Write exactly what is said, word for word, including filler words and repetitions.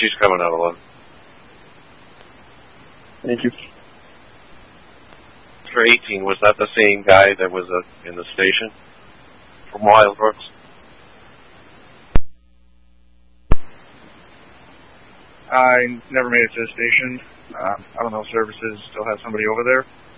She's coming out eleven. Thank you. For eighteen, was that the same guy that was uh, in the station from Wild Brooks? I never made it to the station. Uh, I don't know if services still have somebody over there.